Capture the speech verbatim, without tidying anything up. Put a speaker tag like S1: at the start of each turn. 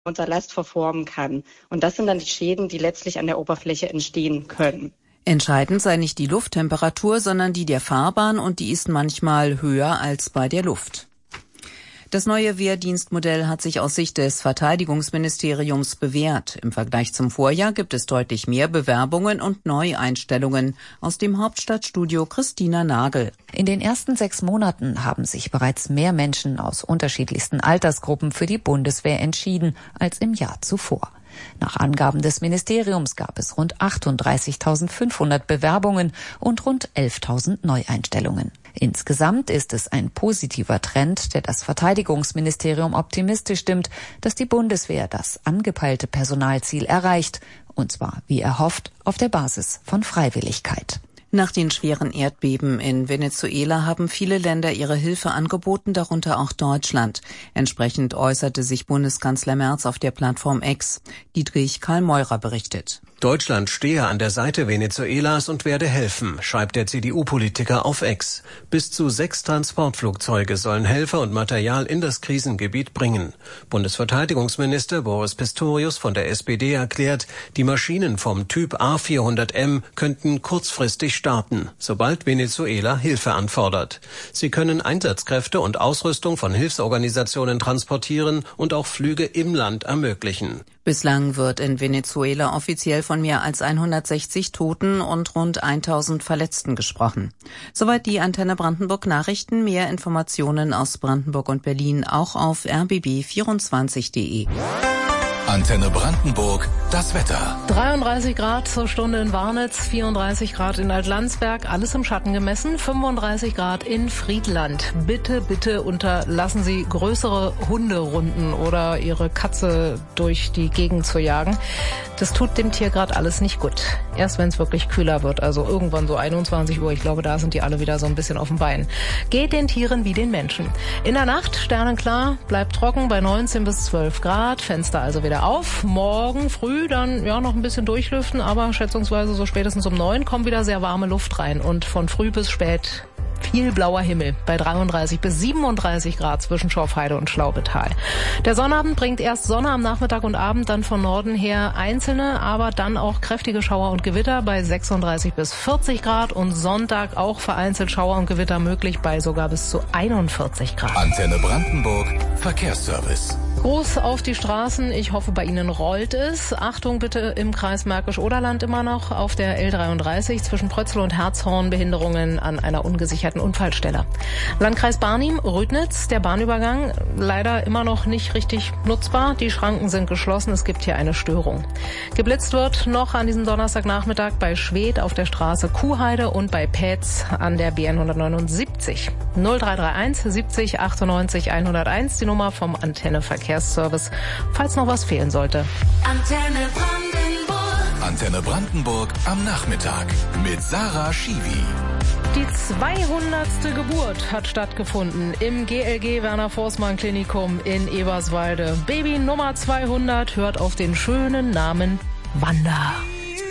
S1: unter Last verformen kann. Und das sind dann die Schäden, die letztlich an der Oberfläche entstehen können.
S2: Entscheidend sei nicht die Lufttemperatur, sondern die der Fahrbahn, und die ist manchmal höher als bei der Luft. Das neue Wehrdienstmodell hat sich aus Sicht des Verteidigungsministeriums bewährt. Im Vergleich zum Vorjahr gibt es deutlich mehr Bewerbungen und Neueinstellungen. Aus dem Hauptstadtstudio Christina Nagel.
S3: In den ersten sechs Monaten haben sich bereits mehr Menschen aus unterschiedlichsten Altersgruppen für die Bundeswehr entschieden als im Jahr zuvor. Nach Angaben des Ministeriums gab es rund achtunddreißigtausendfünfhundert Bewerbungen und rund elftausend Neueinstellungen. Insgesamt ist es ein positiver Trend, der das Verteidigungsministerium optimistisch stimmt, dass die Bundeswehr das angepeilte Personalziel erreicht, und zwar, wie erhofft, auf der Basis von Freiwilligkeit.
S2: Nach den schweren Erdbeben in Venezuela haben viele Länder ihre Hilfe angeboten, darunter auch Deutschland. Entsprechend äußerte sich Bundeskanzler Merz auf der Plattform X. Dietrich Karl Meurer berichtet.
S4: Deutschland stehe an der Seite Venezuelas und werde helfen, schreibt der C D U-Politiker auf X. Bis zu sechs Transportflugzeuge sollen Helfer und Material in das Krisengebiet bringen. Bundesverteidigungsminister Boris Pistorius von der S P D erklärt, die Maschinen vom Typ A vierhundert M könnten kurzfristig starten, sobald Venezuela Hilfe anfordert. Sie können Einsatzkräfte und Ausrüstung von Hilfsorganisationen transportieren und auch Flüge im Land ermöglichen.
S2: Bislang wird in Venezuela offiziell von mehr als hundertsechzig Toten und rund tausend Verletzten gesprochen. Soweit die Antenne Brandenburg Nachrichten. Mehr Informationen aus Brandenburg und Berlin auch auf r b b vierundzwanzig punkt d e.
S5: Antenne Brandenburg, das Wetter.
S6: dreiunddreißig Grad zur Stunde in Warnitz, vierunddreißig Grad in Altlandsberg, alles im Schatten gemessen, fünfunddreißig Grad in Friedland. Bitte, bitte unterlassen Sie größere Hunderunden oder Ihre Katze durch die Gegend zu jagen. Das tut dem Tier gerade alles nicht gut. Erst wenn es wirklich kühler wird, also irgendwann so einundzwanzig Uhr, ich glaube, da sind die alle wieder so ein bisschen auf dem Bein. Geht den Tieren wie den Menschen. In der Nacht sternenklar, bleibt trocken bei neunzehn bis zwölf Grad, Fenster also wieder auf. Morgen früh dann ja noch ein bisschen durchlüften, aber schätzungsweise so spätestens um neun kommt wieder sehr warme Luft rein und von früh bis spät viel blauer Himmel bei dreiunddreißig bis siebenunddreißig Grad zwischen Schorfheide und Schlaubetal. Der Sonnabend bringt erst Sonne am Nachmittag und Abend, dann von Norden her einzelne, aber dann auch kräftige Schauer und Gewitter bei sechsunddreißig bis vierzig Grad und Sonntag auch vereinzelt Schauer und Gewitter möglich bei sogar bis zu einundvierzig Grad.
S5: Antenne Brandenburg, Verkehrsservice.
S6: Gruß auf die Straßen. Ich hoffe, bei Ihnen rollt es. Achtung bitte im Kreis Märkisch-Oderland immer noch auf der L dreiunddreißig zwischen Prötzl und Herzhorn Behinderungen an einer ungesicherten Unfallstelle. Landkreis Barnim, Rüdnitz, der Bahnübergang leider immer noch nicht richtig nutzbar. Die Schranken sind geschlossen. Es gibt hier eine Störung. Geblitzt wird noch an diesem Donnerstagnachmittag bei Schwedt auf der Straße Kuhheide und bei Pätz an der B N hundertneunundsiebzig. null drei drei eins siebzig achtundneunzig hunderteins, die Nummer vom Antenne Verkehrsservice, falls noch was fehlen sollte.
S5: Antenne Brandenburg. Antenne Brandenburg am Nachmittag mit Sarah Schiwi.
S6: Die zweihundertste Geburt hat stattgefunden im G L G Werner Forssmann Klinikum in Eberswalde. Baby Nummer zweihundert hört auf den schönen Namen Wanda.